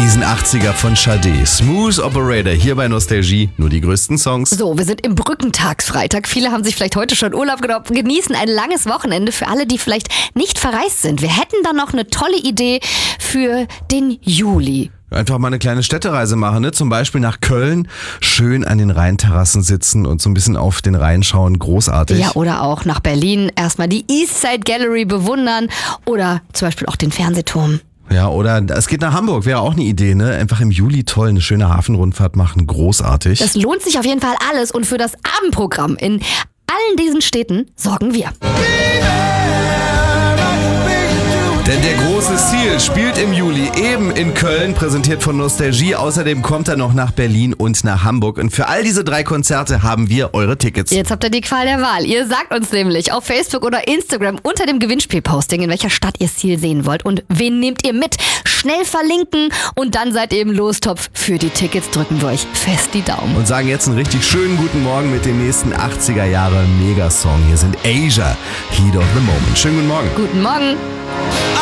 Diesen 80er von Sade. Smooth Operator hier bei Nostalgie. Nur die größten Songs. So, wir sind im Brückentagsfreitag. Viele haben sich vielleicht heute schon Urlaub genommen, genießen ein langes Wochenende. Für alle, die vielleicht nicht verreist sind. Wir hätten da noch eine tolle Idee für den Juli. Einfach mal eine kleine Städtereise machen, ne? Zum Beispiel nach Köln. Schön an den Rheinterrassen sitzen und so ein bisschen auf den Rhein schauen. Großartig. Ja, oder auch nach Berlin. Erstmal die Eastside Gallery bewundern. Oder zum Beispiel auch den Fernsehturm. Ja, oder es geht nach Hamburg, wäre auch eine Idee, ne? Einfach im Juli toll eine schöne Hafenrundfahrt machen, großartig. Das lohnt sich auf jeden Fall alles und für das Abendprogramm in allen diesen Städten sorgen wir. Denn der große Ziel spielt im Juli eben in Köln, präsentiert von Nostalgie. Außerdem kommt er noch nach Berlin und nach Hamburg. Und für all diese 3 Konzerte haben wir eure Tickets. Jetzt habt ihr die Qual der Wahl. Ihr sagt uns nämlich auf Facebook oder Instagram unter dem Gewinnspielposting, in welcher Stadt ihr Ziel sehen wollt und wen nehmt ihr mit. Schnell verlinken und dann seid ihr im Lostopf. Für die Tickets drücken wir euch fest die Daumen. Und sagen jetzt einen richtig schönen guten Morgen mit dem nächsten 80er Jahre Megasong. Hier sind Asia, Heat of the Moment. Schönen guten Morgen. Guten Morgen.